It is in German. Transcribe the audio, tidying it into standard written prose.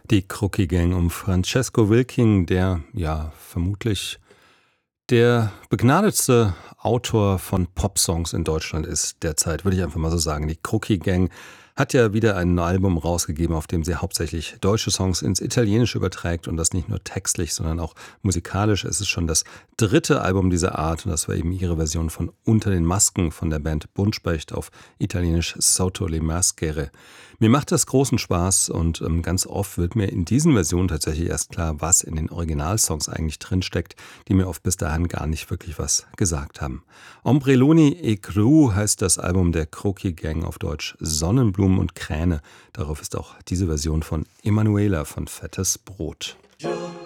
Die Crookie Gang um Francesco Wilking, der vermutlich der begnadetste Autor von Popsongs in Deutschland ist derzeit, würde ich einfach mal so sagen. Die Crookie Gang hat ja wieder ein Album rausgegeben, auf dem sie hauptsächlich deutsche Songs ins Italienische überträgt und das nicht nur textlich, sondern auch musikalisch. Es ist schon das dritte Album dieser Art und das war eben ihre Version von Unter den Masken von der Band Buntspecht auf Italienisch Sotto le Maschere. Mir macht das großen Spaß und ganz oft wird mir in diesen Versionen tatsächlich erst klar, was in den Originalsongs eigentlich drinsteckt, die mir oft bis dahin gar nicht wirklich was gesagt haben. Ombrelloni e Gru heißt das Album der Crookie Gang, auf Deutsch Sonnenblumen und Kräne. Darauf ist auch diese Version von Emanuela von Fettes Brot.